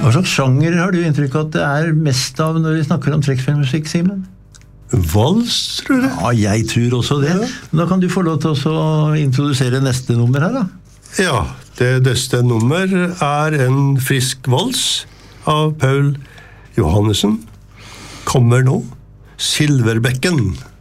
Hva slags sjanger har du inntrykk av at det mest av når vi snakker om trekkspillmusikk, Simen? Vals, tror jeg. Ja, jeg tror også det. Ja. Men da kan du få lov til å introdusere neste nummer her, da. Ja, det neste nummer en frisk vals av Paul Johannessen. Kommer nå, Silverbekken.